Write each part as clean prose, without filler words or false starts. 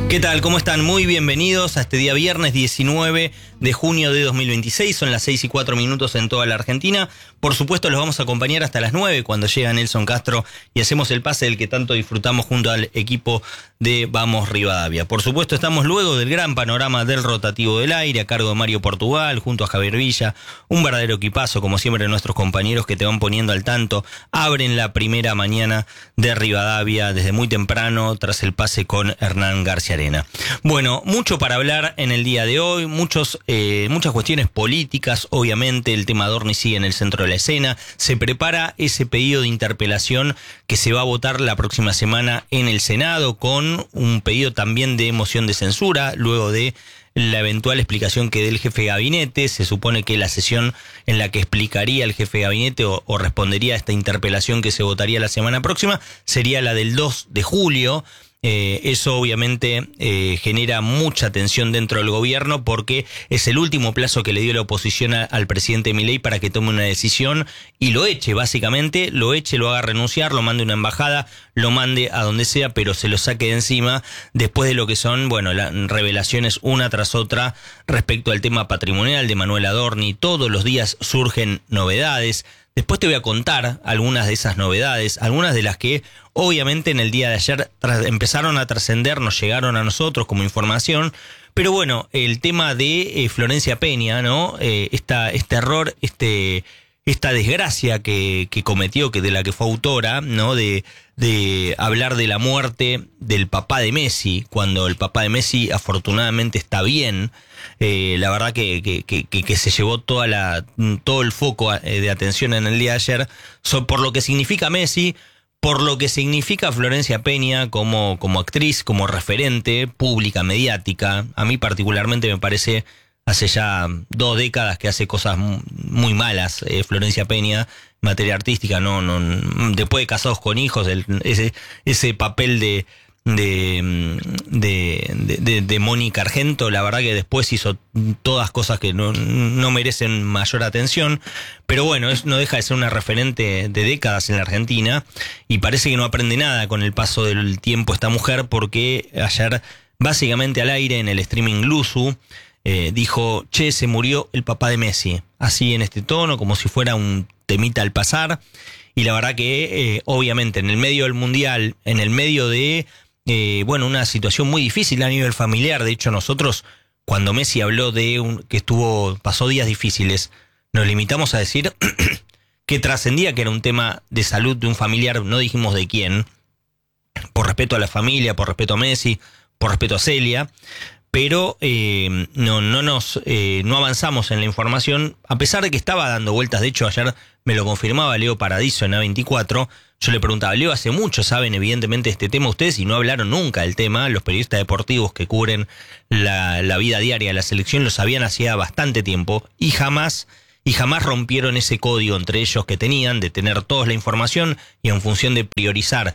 ¿Qué tal? ¿Cómo están? Muy bienvenidos a este día viernes 19 de junio de 2026. Son las 6:04 en toda la Argentina. Por supuesto, los vamos a acompañar hasta las 9 cuando llega Nelson Castro y hacemos el pase del que tanto disfrutamos junto al equipo de Vamos Rivadavia. Por supuesto, estamos luego del gran panorama del rotativo del aire a cargo de Mario Portugal, junto a Javier Villa. Un verdadero equipazo, como siempre, nuestros compañeros que te van poniendo al tanto. Abren la primera mañana de Rivadavia desde muy temprano tras el pase con Hernán García Arena. Bueno, mucho para hablar en el día de hoy, muchas cuestiones políticas, obviamente el tema Adorni sigue en el centro de la escena, se prepara ese pedido de interpelación que se va a votar la próxima semana en el Senado con un pedido también de moción de censura, luego de la eventual explicación que dé el jefe de gabinete. Se supone que la sesión en la que explicaría el jefe de gabinete o respondería a esta interpelación que se votaría la semana próxima sería la del 2 de julio. Eso obviamente genera mucha tensión dentro del gobierno porque es el último plazo que le dio la oposición al presidente Milei para que tome una decisión y lo eche, básicamente, lo haga renunciar, lo mande a una embajada, lo mande a donde sea, pero se lo saque de encima después de lo que son, bueno, las revelaciones una tras otra respecto al tema patrimonial de Manuel Adorni. Todos los días surgen novedades. Después te voy a contar algunas de esas novedades, algunas de las que obviamente en el día de ayer empezaron a trascender, nos llegaron a nosotros como información. Pero bueno, el tema de Florencia Peña, ¿no? Este error, esta desgracia que cometió, que de la que fue autora, ¿no? De hablar de la muerte del papá de Messi, cuando el papá de Messi afortunadamente está bien. La verdad que se llevó todo el foco de atención en el día de ayer por lo que significa Messi, por lo que significa Florencia Peña como actriz, como referente pública, mediática. A mí particularmente me parece hace ya 2 décadas que hace cosas muy malas Florencia Peña en materia artística. No, después de Casados con Hijos, ese papel de Mónica Argento, la verdad que después hizo todas cosas que no merecen mayor atención, pero bueno, no deja de ser una referente de décadas en la Argentina y parece que no aprende nada con el paso del tiempo esta mujer, porque ayer básicamente al aire en el streaming Luzu dijo: che, se murió el papá de Messi, así en este tono, como si fuera un temita al pasar. Y la verdad que obviamente en el medio del Mundial, en el medio de una situación muy difícil a nivel familiar. De hecho, nosotros, cuando Messi habló de que pasó días difíciles, nos limitamos a decir que trascendía que era un tema de salud de un familiar, no dijimos de quién, por respeto a la familia, por respeto a Messi, por respeto a Celia, pero no avanzamos en la información, a pesar de que estaba dando vueltas. De hecho, ayer me lo confirmaba Leo Paradiso en A24. Yo le preguntaba: Leo, hace mucho saben evidentemente este tema ustedes y no hablaron nunca del tema. Los periodistas deportivos que cubren la vida diaria de la selección lo sabían hacía bastante tiempo y jamás rompieron ese código entre ellos que tenían de tener toda la información y en función de priorizar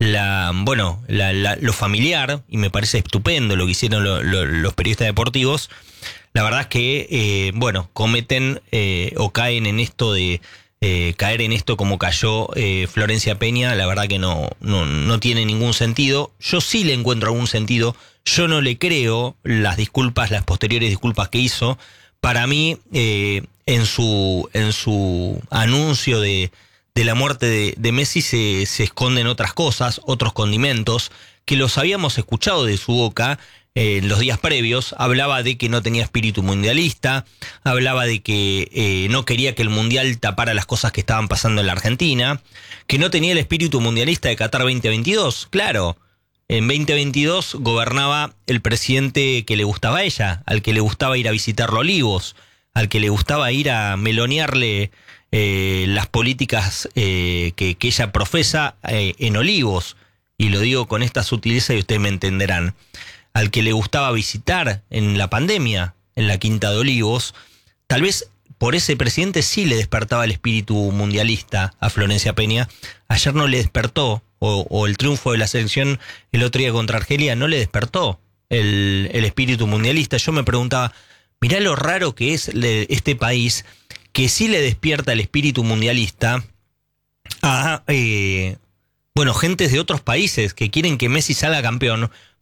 lo familiar. Y me parece estupendo lo que hicieron los periodistas deportivos. La verdad es que cometen o caen en esto de caer en esto como cayó Florencia Peña. La verdad que no tiene ningún sentido. Yo sí le encuentro algún sentido. Yo no le creo las posteriores disculpas que hizo. Para mí, en su anuncio de la muerte de Messi se esconden otras cosas, otros condimentos, que los habíamos escuchado de su boca en los días previos. Hablaba de que no tenía espíritu mundialista, hablaba de que no quería que el Mundial tapara las cosas que estaban pasando en la Argentina, que no tenía el espíritu mundialista de Qatar 2022. Claro, en 2022 gobernaba el presidente que le gustaba a ella, al que le gustaba ir a visitarlo a Olivos, al que le gustaba ir a melonearle las políticas que ella profesa en Olivos, y lo digo con esta sutileza y ustedes me entenderán, al que le gustaba visitar en la pandemia en la Quinta de Olivos. Tal vez por ese presidente sí le despertaba el espíritu mundialista a Florencia Peña. Ayer no le despertó, o el triunfo de la selección el otro día contra Argelia no le despertó el espíritu mundialista. Yo me preguntaba, mirá lo raro que es este país, que sí le despierta el espíritu mundialista a gentes de otros países que quieren que Messi salga campeón,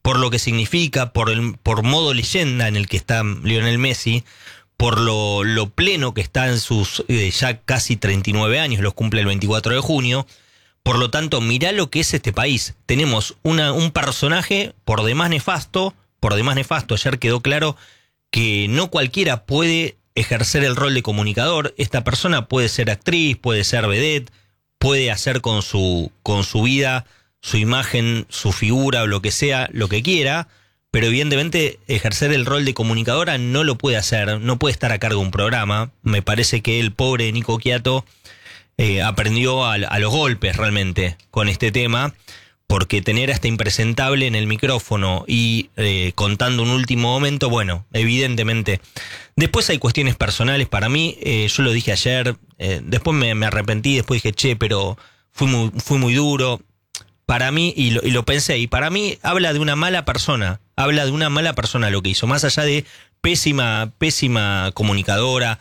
por lo que significa, por modo leyenda en el que está Lionel Messi, por lo pleno que está en sus ya casi 39 años, los cumple el 24 de junio. Por lo tanto, mirá lo que es este país. Tenemos un personaje por demás nefasto. Ayer quedó claro que no cualquiera puede ejercer el rol de comunicador. Esta persona puede ser actriz, puede ser vedette, puede hacer con su vida, su imagen, su figura o lo que sea, lo que quiera, pero evidentemente ejercer el rol de comunicadora no lo puede hacer, no puede estar a cargo de un programa. Me parece que el pobre Nico Quiato aprendió a los golpes realmente con este tema, porque tener a este impresentable en el micrófono y contando un último momento, bueno, evidentemente. Después hay cuestiones personales para mí, yo lo dije ayer, después me arrepentí, después dije, pero fui muy duro. Para mí, y lo pensé, y para mí habla de una mala persona lo que hizo, más allá de pésima comunicadora,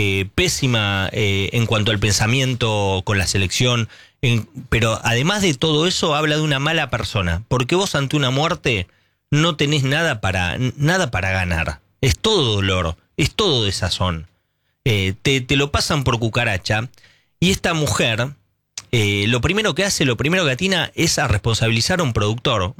pésima en cuanto al pensamiento con la selección, pero además de todo eso habla de una mala persona, porque vos ante una muerte no tenés nada para ganar, es todo dolor, es todo desazón, te lo pasan por cucaracha, y esta mujer lo primero que atina es a responsabilizar a un productor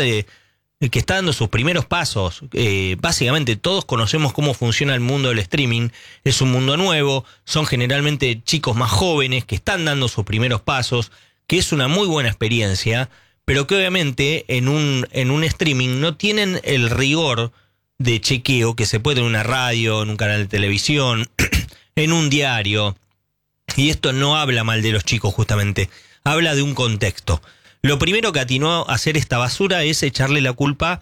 que está dando sus primeros pasos. Básicamente todos conocemos cómo funciona el mundo del streaming, es un mundo nuevo, son generalmente chicos más jóvenes que están dando sus primeros pasos, que es una muy buena experiencia, pero que obviamente en un streaming no tienen el rigor de chequeo que se puede en una radio, en un canal de televisión, en un diario. Y esto no habla mal de los chicos justamente, habla de un contexto. Lo primero que atinó a hacer esta basura es echarle la culpa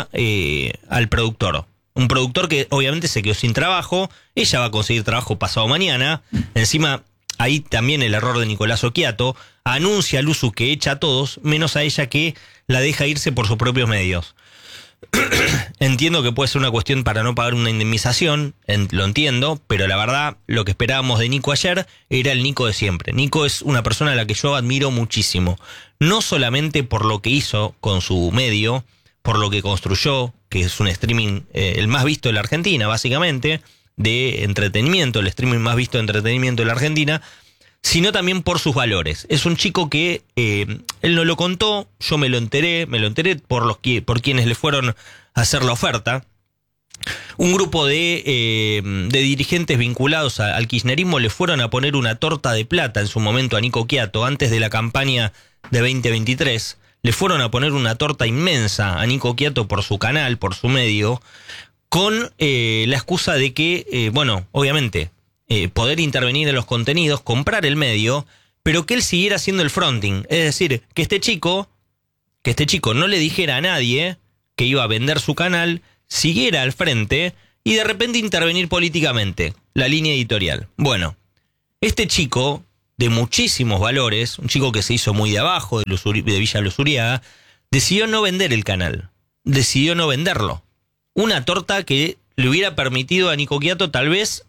al productor. Un productor que obviamente se quedó sin trabajo, ella va a conseguir trabajo pasado mañana. Encima, ahí también el error de Nicolás Oquiato, anuncia a Luzu que echa a todos, menos a ella que la deja irse por sus propios medios. Entiendo que puede ser una cuestión para no pagar una indemnización, lo entiendo, pero la verdad, lo que esperábamos de Nico ayer era el Nico de siempre. Nico es una persona a la que yo admiro muchísimo, no solamente por lo que hizo con su medio, por lo que construyó, que es un streaming el más visto de la Argentina, básicamente, de entretenimiento, el streaming más visto de entretenimiento de la Argentina, sino también por sus valores. Es un chico que él no lo contó, yo me lo enteré por quienes le fueron a hacer la oferta. Un grupo de dirigentes vinculados al kirchnerismo le fueron a poner una torta de plata en su momento a Nico Quiato, antes de la campaña de 2023. Le fueron a poner una torta inmensa a Nico Quiato por su canal, por su medio, con la excusa de que, obviamente, poder intervenir en los contenidos, comprar el medio, pero que él siguiera haciendo el fronting. Es decir, que este chico no le dijera a nadie que iba a vender su canal, siguiera al frente y de repente intervenir políticamente, la línea editorial. Bueno, este chico de muchísimos valores, un chico que se hizo muy de abajo, de Villa Luzuriaga, decidió no vender el canal, decidió no venderlo. Una torta que le hubiera permitido a Nico Quiato tal vez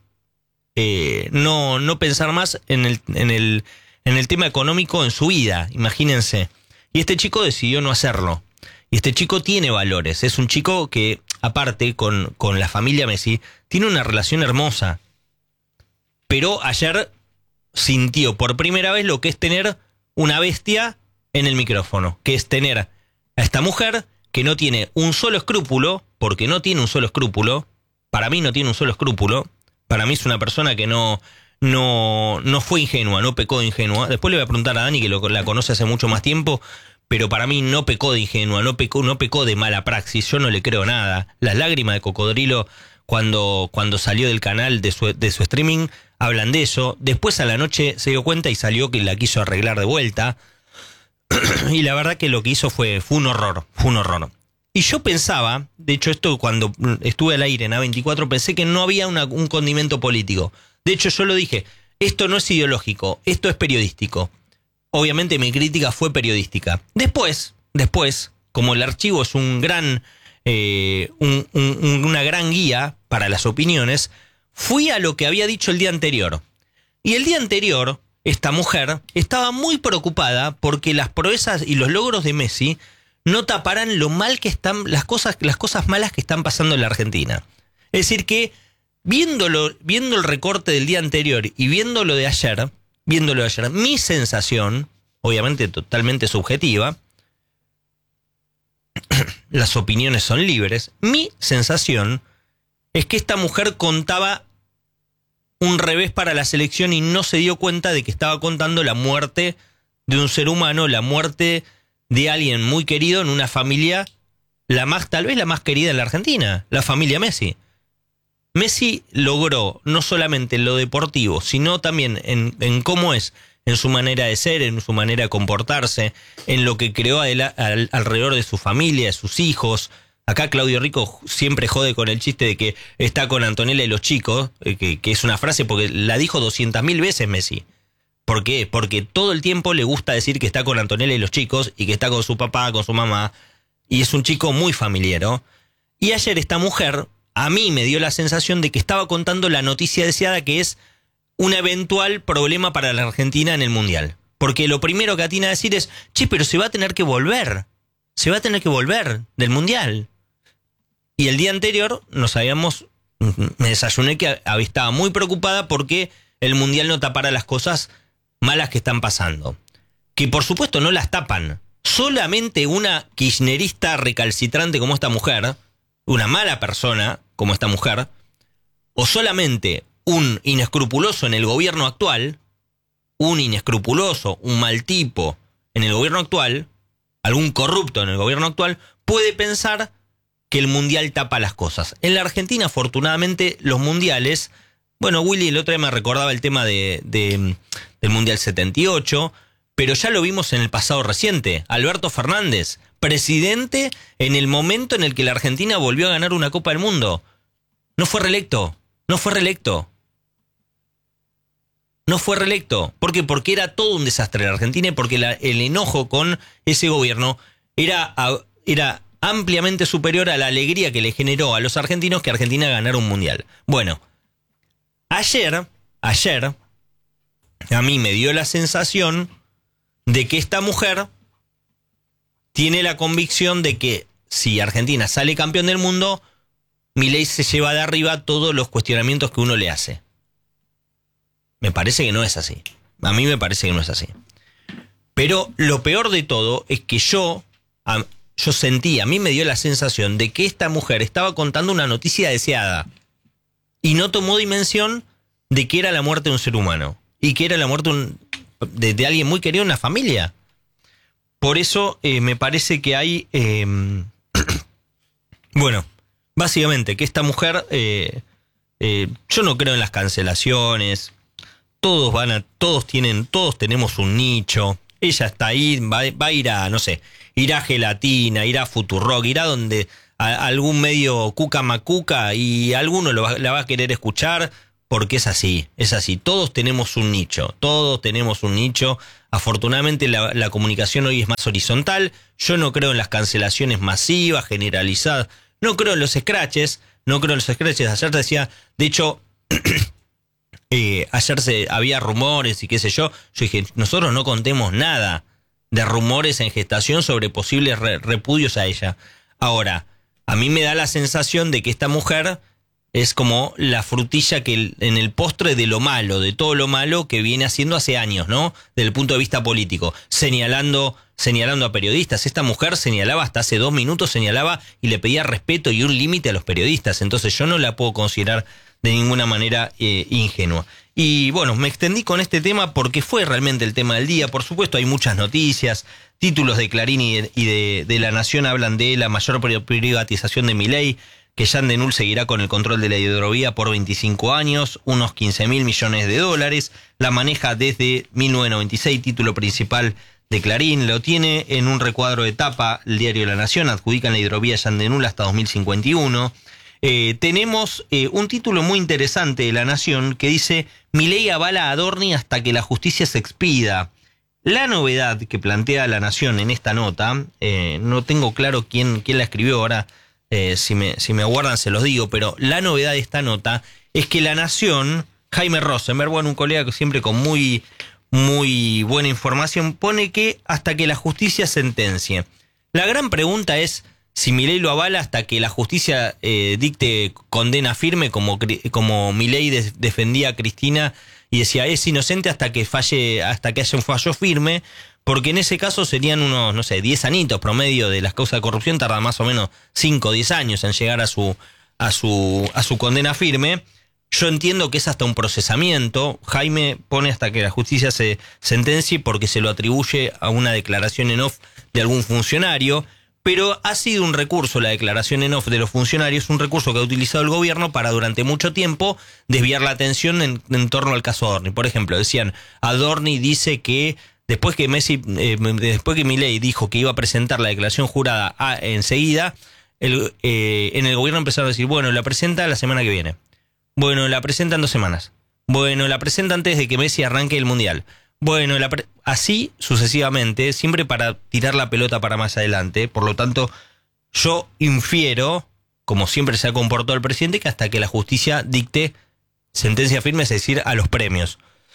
no pensar más en el tema económico en su vida, imagínense. Y este chico decidió no hacerlo. Y este chico tiene valores. Es un chico que, aparte, con la familia Messi, tiene una relación hermosa. Pero ayer sintió por primera vez lo que es tener una bestia en el micrófono. Que es tener a esta mujer que no tiene un solo escrúpulo, porque no tiene un solo escrúpulo. Para mí no tiene un solo escrúpulo. Para mí es una persona que no fue ingenua, no pecó de ingenua. Después le voy a preguntar a Dani, que la conoce hace mucho más tiempo, pero para mí no pecó de ingenua, no pecó de mala praxis. Yo no le creo nada. Las lágrimas de Cocodrilo cuando salió del canal de su streaming hablan de eso. Después a la noche se dio cuenta y salió que la quiso arreglar de vuelta. Y la verdad que lo que hizo fue un horror. Y yo pensaba, de hecho esto cuando estuve al aire en A24, pensé que no había un condimento político. De hecho yo lo dije, esto no es ideológico, esto es periodístico. Obviamente mi crítica fue periodística. Después, como el archivo es una gran guía para las opiniones, fui a lo que había dicho el día anterior. Y el día anterior, esta mujer estaba muy preocupada porque las proezas y los logros de Messi no taparán lo mal que están, las cosas malas que están pasando en la Argentina. Es decir que, viendo el recorte del día anterior y viendo lo de ayer, mi sensación, obviamente totalmente subjetiva, las opiniones son libres, mi sensación es que esta mujer contaba un revés para la selección y no se dio cuenta de que estaba contando la muerte de un ser humano, la muerte de alguien muy querido en una familia, tal vez la más querida en la Argentina, la familia Messi. Messi logró, no solamente en lo deportivo, sino también en cómo es, en su manera de ser, en su manera de comportarse, en lo que creó alrededor de su familia, de sus hijos. Acá Claudio Rico siempre jode con el chiste de que está con Antonella y los chicos, que es una frase porque la dijo 200.000 veces Messi. ¿Por qué? Porque todo el tiempo le gusta decir que está con Antonella y los chicos y que está con su papá, con su mamá, y es un chico muy familiero. Y ayer esta mujer, a mí me dio la sensación de que estaba contando la noticia deseada, que es un eventual problema para la Argentina en el Mundial. Porque lo primero que atina a decir es, che, pero se va a tener que volver del Mundial. Y el día anterior me desayuné que estaba muy preocupada porque el Mundial no tapara las cosas malas que están pasando. Que por supuesto no las tapan. Solamente una kirchnerista recalcitrante como esta mujer, una mala persona como esta mujer, o solamente un inescrupuloso en el gobierno actual, un mal tipo en el gobierno actual, algún corrupto en el gobierno actual, puede pensar que el Mundial tapa las cosas. En la Argentina, afortunadamente, los mundiales... Bueno, Willy el otro día me recordaba el tema del Mundial 78, pero ya lo vimos en el pasado reciente. Alberto Fernández, presidente en el momento en el que la Argentina volvió a ganar una Copa del Mundo. No fue reelecto. ¿Por qué? Porque era todo un desastre en la Argentina y porque el enojo con ese gobierno era ampliamente superior a la alegría que le generó a los argentinos que Argentina ganara un mundial. Bueno, ayer a mí me dio la sensación de que esta mujer tiene la convicción de que si Argentina sale campeón del mundo, Milei se lleva de arriba todos los cuestionamientos que uno le hace. Me parece que no es así. A mí me parece que no es así. Pero lo peor de todo es que yo sentí, a mí me dio la sensación de que esta mujer estaba contando una noticia deseada y no tomó dimensión de que era la muerte de un ser humano y que era la muerte de alguien muy querido en la familia. Por eso me parece que hay... bueno, básicamente que esta mujer... yo no creo en las cancelaciones. Todos tenemos un nicho. Ella está ahí, va a ir a, no sé, irá a Gelatina, irá a Futurock, irá donde a algún medio cuca macuca y alguno la va a querer escuchar porque es así. Todos tenemos un nicho, Afortunadamente la comunicación hoy es más horizontal. Yo no creo en las cancelaciones masivas, generalizadas. No creo en los scratches. Ayer decía, de hecho... ayer había rumores y qué sé yo. Yo dije, nosotros no contemos nada de rumores en gestación sobre posibles repudios a ella. Ahora, a mí me da la sensación de que esta mujer es como la frutilla que en el postre de lo malo, de todo lo malo que viene haciendo hace años, ¿no? Desde el punto de vista político, señalando a periodistas. Esta mujer señalaba hasta hace 2 minutos, y le pedía respeto y un límite a los periodistas. Entonces yo no la puedo considerar de ninguna manera ingenua. Y bueno, me extendí con este tema porque fue realmente el tema del día. Por supuesto hay muchas noticias, títulos de Clarín y de La Nación hablan de la mayor privatización de Milei, que Jean Denul seguirá con el control de la hidrovía por 25 años, unos 15.000 millones de dólares, la maneja desde 1996, título principal de Clarín, lo tiene en un recuadro de tapa el diario La Nación, adjudican la hidrovía Jean Denul hasta 2051. Tenemos un título muy interesante de La Nación que dice: Milei avala a Adorni hasta que la justicia se expida. La novedad que plantea La Nación en esta nota, no tengo claro quién la escribió ahora, si me aguardan se los digo, pero la novedad de esta nota es que La Nación, Jaime Rosenberg, bueno, un colega que siempre con muy buena información, pone que hasta que la justicia sentencie. La gran pregunta es si Milei lo avala hasta que la justicia dicte condena firme, como Milei defendía a Cristina y decía es inocente hasta que haya un fallo firme, porque en ese caso serían unos, no sé, 10 añitos promedio de las causas de corrupción, tarda más o menos 5 o 10 años en llegar a su condena firme. Yo entiendo que es hasta un procesamiento. Jaime pone hasta que la justicia se sentencie porque se lo atribuye a una declaración en off de algún funcionario, pero ha sido un recurso, la declaración en off de los funcionarios, un recurso que ha utilizado el gobierno para durante mucho tiempo desviar la atención en torno al caso Adorni. Por ejemplo, decían, Adorni dice que después que Milei dijo que iba a presentar la declaración jurada enseguida, en el gobierno empezaron a decir, bueno, la presenta la semana que viene. Bueno, la presenta en 2 semanas. Bueno, la presenta antes de que Messi arranque el Mundial. Bueno, así sucesivamente, siempre para tirar la pelota para más adelante. Por lo tanto, yo infiero, como siempre se ha comportado el presidente, que hasta que la justicia dicte sentencia firme, es decir, a los premios.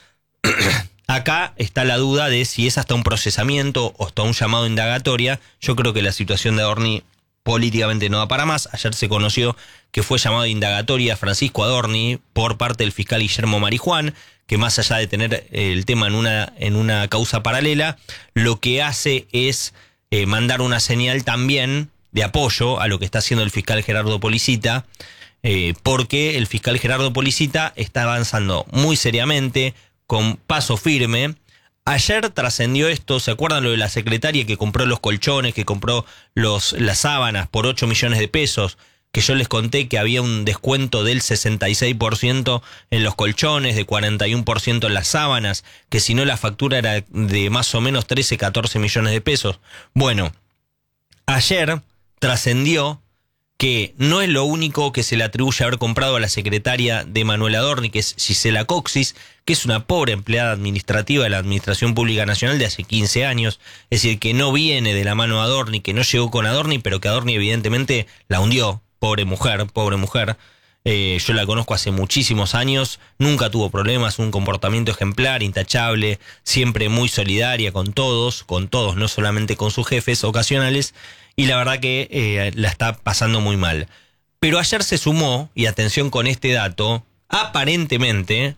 Acá está la duda de si es hasta un procesamiento o hasta un llamado a indagatoria. Yo creo que la situación de Adorni políticamente no da para más. Ayer se conoció que fue llamado a indagatoria a Francisco Adorni por parte del fiscal Guillermo Marijuán, que más allá de tener el tema en una causa paralela, lo que hace es mandar una señal también de apoyo a lo que está haciendo el fiscal Gerardo Policita, porque el fiscal Gerardo Policita está avanzando muy seriamente, con paso firme. Ayer trascendió esto, ¿se acuerdan lo de la secretaria que compró los colchones, que compró las sábanas por 8 millones de pesos? Que yo les conté que había un descuento del 66% en los colchones, de 41% en las sábanas, que si no la factura era de más o menos 13, 14 millones de pesos. Bueno, ayer trascendió que no es lo único que se le atribuye haber comprado a la secretaria de Manuel Adorni, que es Gisela Coxis, que es una pobre empleada administrativa de la Administración Pública Nacional de hace 15 años, es decir, que no viene de la mano de Adorni, que no llegó con Adorni, pero que Adorni evidentemente la hundió. Pobre mujer. Yo la conozco hace muchísimos años, nunca tuvo problemas, un comportamiento ejemplar, intachable, siempre muy solidaria con todos, no solamente con sus jefes ocasionales, y la verdad que la está pasando muy mal. Pero ayer se sumó, y atención con este dato, aparentemente,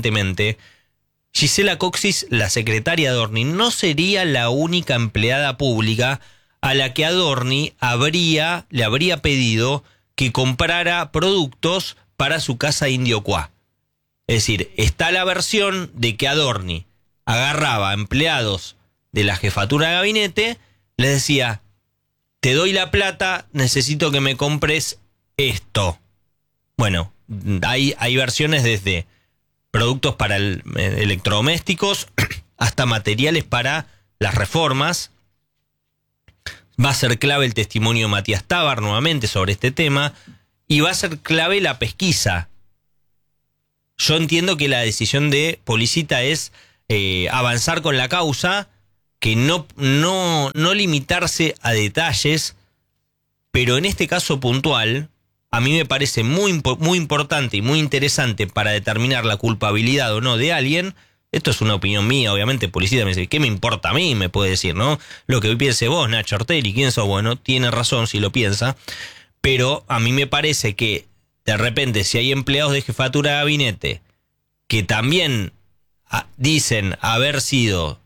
Gisela Coxis, la secretaria de Adorni, no sería la única empleada pública a la que Adorni le habría pedido que comprara productos para su casa Indio Cuá. Es decir, está la versión de que Adorni agarraba a empleados de la jefatura de gabinete, les decía, te doy la plata, necesito que me compres esto. Bueno, hay versiones desde productos para electrodomésticos hasta materiales para las reformas. Va a ser clave el testimonio de Matías Tábar nuevamente sobre este tema y va a ser clave la pesquisa. Yo entiendo que la decisión de Policita es avanzar con la causa, que no limitarse a detalles, pero en este caso puntual, a mí me parece muy importante y muy interesante para determinar la culpabilidad o no de alguien. Esto es una opinión mía, obviamente. Policía me dice, ¿qué me importa a mí? Me puede decir, ¿no? Lo que piense vos, Nacho Ortelli, ¿quién sos? Bueno, tiene razón si lo piensa, pero a mí me parece que de repente si hay empleados de jefatura de gabinete que también dicen haber recibido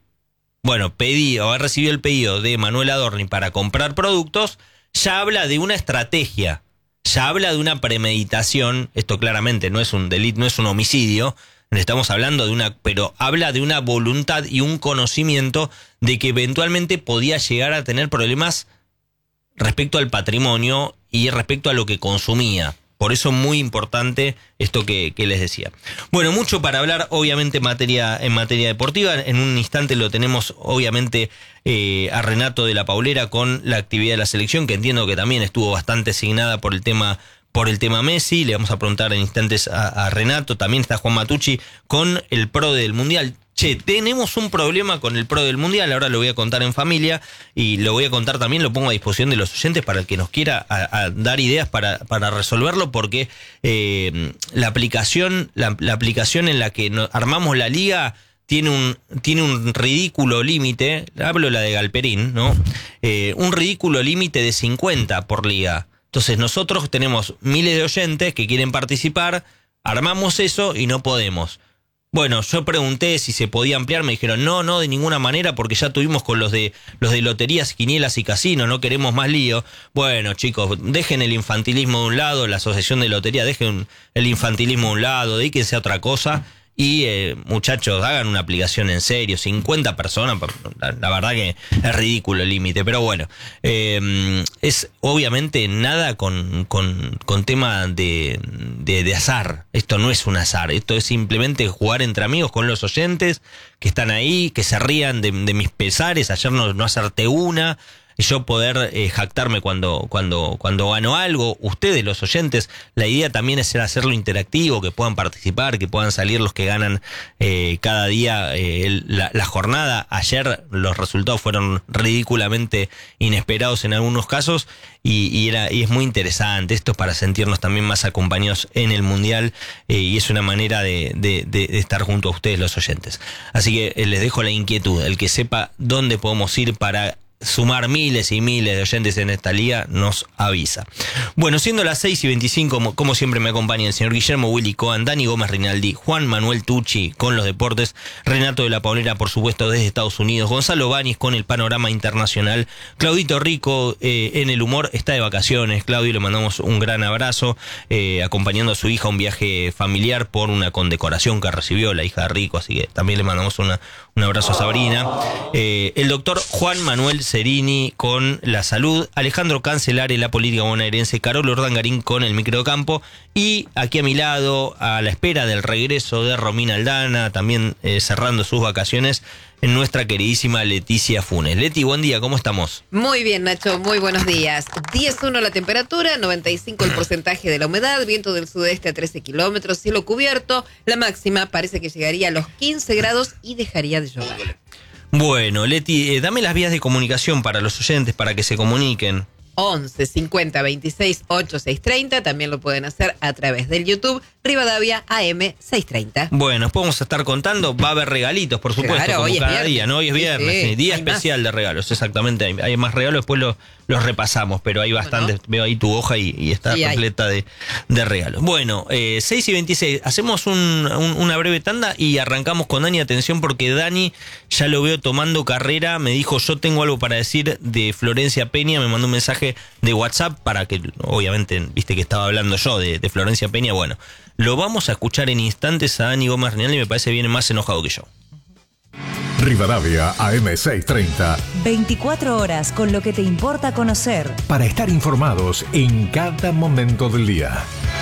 el pedido de Manuel Adorni para comprar productos, ya habla de una estrategia, ya habla de una premeditación. Esto claramente no es un delito, no es un homicidio. Estamos hablando pero habla de una voluntad y un conocimiento de que eventualmente podía llegar a tener problemas respecto al patrimonio y respecto a lo que consumía. Por eso es muy importante esto que les decía. Bueno, mucho para hablar, obviamente, en materia deportiva. En un instante lo tenemos, obviamente, a Renato de la Paulera con la actividad de la selección, que entiendo que también estuvo bastante asignada por el tema Messi. Le vamos a preguntar en instantes a Renato. También está Juan Matucci con el PRO del Mundial. Che, tenemos un problema con el PRO del Mundial, ahora lo voy a contar en familia y lo voy a contar también, lo pongo a disposición de los oyentes para el que nos quiera a dar ideas para resolverlo, porque la aplicación en la que armamos la liga tiene un ridículo límite, hablo la de Galperín, ¿no? Un ridículo límite de 50 por liga. Entonces nosotros tenemos miles de oyentes que quieren participar, armamos eso y no podemos. Bueno, yo pregunté si se podía ampliar, me dijeron no, de ninguna manera, porque ya tuvimos con los de loterías, quinielas y casinos, no queremos más lío. Bueno, chicos, dejen el infantilismo de un lado, la asociación de lotería, dejen el infantilismo de un lado, dedíquense a otra cosa. Y muchachos, hagan una aplicación en serio, 50 personas, la verdad que es ridículo el límite, pero bueno, es obviamente nada con tema de azar, esto no es un azar, esto es simplemente jugar entre amigos con los oyentes que están ahí, que se rían de mis pesares, ayer no acerté una, y yo poder jactarme cuando gano algo. Ustedes, los oyentes, la idea también es hacerlo interactivo, que puedan participar, que puedan salir los que ganan cada día la jornada. Ayer los resultados fueron ridículamente inesperados en algunos casos y es muy interesante. Esto es para sentirnos también más acompañados en el Mundial y es una manera de estar junto a ustedes, los oyentes. Así que les dejo la inquietud, el que sepa dónde podemos ir para sumar miles y miles de oyentes en esta liga, nos avisa. Bueno, siendo las 6:25, como siempre me acompaña el señor Guillermo Willy Cohen, Dani Gómez Rinaldi, Juan Manuel Tucci con los deportes, Renato de la Paulera, por supuesto, desde Estados Unidos, Gonzalo Báñez con el panorama internacional, Claudito Rico en el humor, está de vacaciones. Claudio, le mandamos un gran abrazo, acompañando a su hija a un viaje familiar por una condecoración que recibió la hija de Rico, así que también le mandamos un abrazo a Sabrina. El doctor Juan Manuel Cerini con la salud, Alejandro Cancelare, la política bonaerense, Carol Urdangarín con el microcampo, y aquí a mi lado, a la espera del regreso de Romina Aldana, también cerrando sus vacaciones, en nuestra queridísima Leticia Funes. Leti, buen día, ¿cómo estamos? Muy bien, Nacho, muy buenos días. 10.1 la temperatura, 95 el porcentaje de la humedad, viento del sudeste a 13 kilómetros, cielo cubierto, la máxima parece que llegaría a los 15 grados y dejaría de llover. Bueno, Leti, dame las vías de comunicación para los oyentes, para que se comuniquen. 11 50 26 8 630, también lo pueden hacer a través del YouTube, Rivadavia AM 630. Bueno, podemos estar contando, va a haber regalitos, por supuesto, claro, como cada viernes. día, ¿no? Hoy es viernes, Sí, día hay especial de regalos, exactamente, hay más regalos, después los repasamos, pero hay bastantes, veo ahí tu hoja y está repleta de regalos. Bueno, 6:26, hacemos una breve tanda y arrancamos con Dani, atención porque Dani ya lo veo tomando carrera, me dijo yo tengo algo para decir de Florencia Peña, me mandó un mensaje de WhatsApp para que, obviamente, viste que estaba hablando yo de Florencia Peña, bueno, lo vamos a escuchar en instantes a Dani Gómez Rinaldi, me parece viene más enojado que yo. Rivadavia AM 630. 24 horas con lo que te importa conocer. Para estar informados en cada momento del día.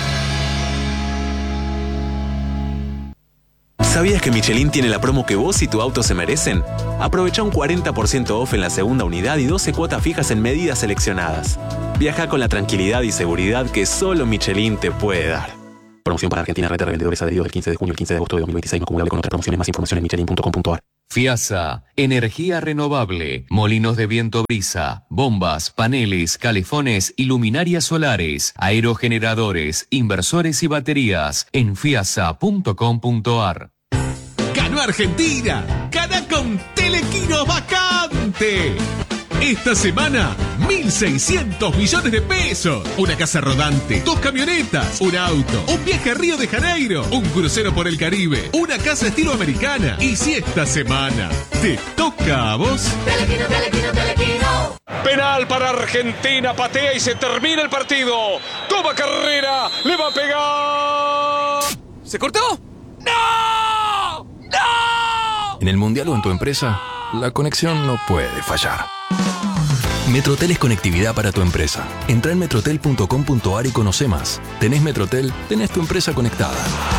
¿Sabías que Michelin tiene la promo que vos y tu auto se merecen? Aprovecha un 40% off en la segunda unidad y 12 cuotas fijas en medidas seleccionadas. Viaja con la tranquilidad y seguridad que solo Michelin te puede dar. Promoción para Argentina, red de revendedores adheridos del 15 de junio al 15 de agosto de 2026, no acumulable con otras promociones. Más información en michelin.com.ar. FIASA, energía renovable, molinos de viento brisa, bombas, paneles, calefones y luminarias solares, aerogeneradores, inversores y baterías en fiasa.com.ar. ¡Ganó Argentina! ¡Gana con Telequino Vacante! Esta semana, 1.600 millones de pesos. Una casa rodante, 2 camionetas, un auto, un viaje a Río de Janeiro, un crucero por el Caribe, una casa estilo americana. Y si esta semana te toca a vos... Telequino, Telequino, Telequino. Penal para Argentina, patea y se termina el partido. Toma carrera, le va a pegar. ¿Se cortó? ¡No! ¡No! En el Mundial o en tu empresa, la conexión no puede fallar. Metrotel es conectividad para tu empresa. Entra en metrotel.com.ar y conoce más. Tenés Metrotel, tenés tu empresa conectada.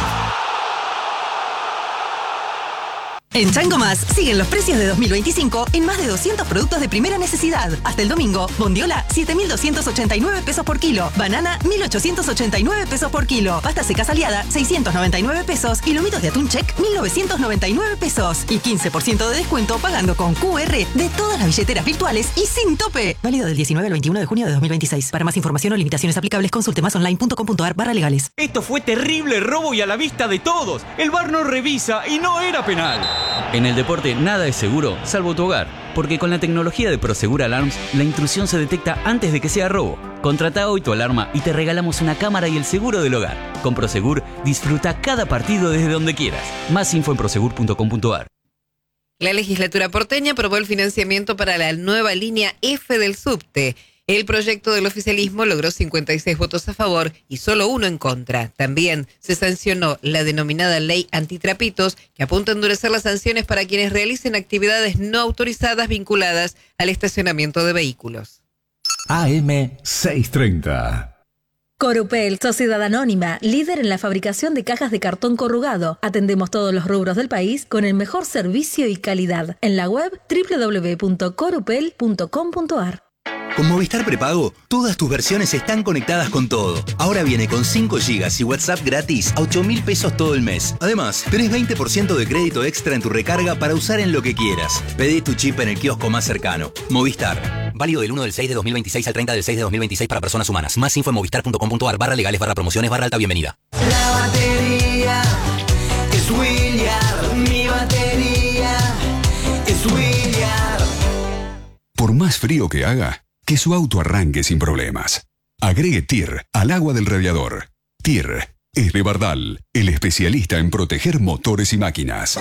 En Chango Más siguen los precios de 2025 en más de 200 productos de primera necesidad. Hasta el domingo, bondiola, 7.289 pesos por kilo. Banana, 1.889 pesos por kilo. Pasta seca aliada, 699 pesos. Y lomitos de atún check, 1.999 pesos. Y 15% de descuento pagando con QR de todas las billeteras virtuales y sin tope. Válido del 19 al 21 de junio de 2026. Para más información o limitaciones aplicables, consulte másonline.com.ar/legales. Esto fue terrible robo y a la vista de todos. El VAR no revisa y no era penal. En el deporte nada es seguro, salvo tu hogar, porque con la tecnología de Prosegur Alarms, la intrusión se detecta antes de que sea robo. Contrata hoy tu alarma y te regalamos una cámara y el seguro del hogar. Con Prosegur, disfruta cada partido desde donde quieras. Más info en prosegur.com.ar. La legislatura porteña aprobó el financiamiento para la nueva línea F del subte. El proyecto del oficialismo logró 56 votos a favor y solo 1 en contra. También se sancionó la denominada ley antitrapitos, que apunta a endurecer las sanciones para quienes realicen actividades no autorizadas vinculadas al estacionamiento de vehículos. AM 630. Corupel, sociedad anónima, líder en la fabricación de cajas de cartón corrugado. Atendemos todos los rubros del país con el mejor servicio y calidad. En la web www.corupel.com.ar. Con Movistar Prepago, todas tus versiones están conectadas con todo. Ahora viene con 5 GB y WhatsApp gratis a 8.000 pesos todo el mes. Además, tenés 20% de crédito extra en tu recarga para usar en lo que quieras. Pedí tu chip en el kiosco más cercano. Movistar. Válido del 1 del 6 de 2026 al 30 del 6 de 2026 para personas humanas. Más info en movistar.com.ar/legales/promociones/alta bienvenida. La batería es William. Mi batería es William. Por más frío que haga, que su auto arranque sin problemas. Agregue TIR al agua del radiador. TIR es de Bardal, el especialista en proteger motores y máquinas.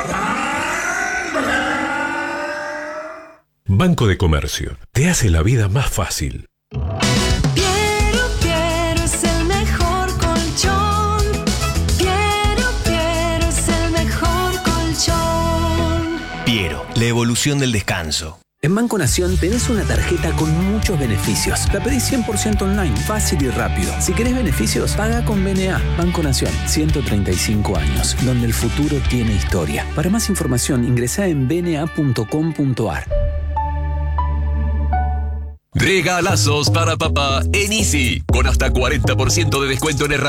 Banco de Comercio. Te hace la vida más fácil. Piero es el mejor colchón. Piero es el mejor colchón. Piero, la evolución del descanso. En Banco Nación tenés una tarjeta con muchos beneficios. La pedís 100% online, fácil y rápido. Si querés beneficios, paga con BNA. Banco Nación, 135 años, donde el futuro tiene historia. Para más información, ingresá en bna.com.ar. Regalazos para papá en Easy, con hasta 40% de descuento en herramientas.